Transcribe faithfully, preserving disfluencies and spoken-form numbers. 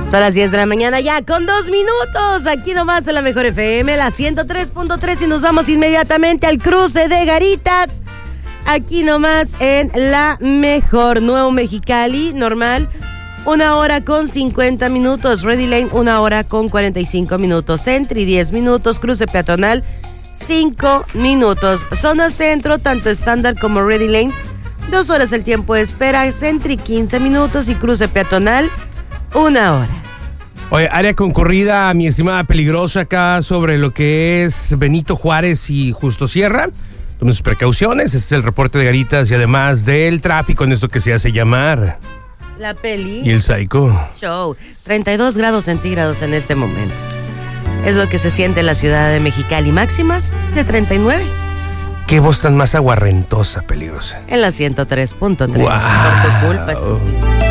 Son las diez de la mañana ya con dos minutos. Aquí nomás en la Mejor F M, la ciento tres punto tres, y nos vamos inmediatamente al cruce de Garitas. Aquí nomás en la Mejor. Nuevo Mexicali, normal, una hora con cincuenta minutos. Ready Lane, una hora con cuarenta y cinco minutos. Sentry, diez minutos. Cruce peatonal, cinco minutos. Zona centro, tanto estándar como Ready Lane, dos horas el tiempo de espera. Sentry, quince minutos. Y cruce peatonal, una hora. Oye, área concurrida, mi estimada peligrosa, acá sobre lo que es Benito Juárez y Justo Sierra. Tomen sus precauciones. Este es el reporte de Garitas y además del tráfico en esto que se hace llamar La peli y el Psycho Show. treinta y dos grados centígrados en este momento. Es lo que se siente en la ciudad de Mexicali. Máximas de treinta y nueve. Qué voz tan más aguarrentosa, peligrosa. En la ciento tres punto tres. Wow. Por tu culpa, Steve.